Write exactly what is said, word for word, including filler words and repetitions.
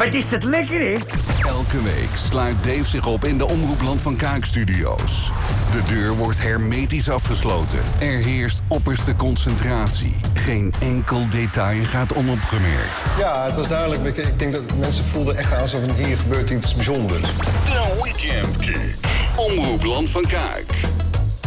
Wat is dat lekker, hè? Elke week sluit Dave zich op in de Omroepland van Kaak-studio's. De deur wordt hermetisch afgesloten. Er heerst opperste concentratie. Geen enkel detail gaat onopgemerkt. Ja, het was duidelijk. Ik, ik denk dat mensen voelden echt aan alsof hier gebeurt iets bijzonders. De Weekend Kick. Omroepland van Kaak.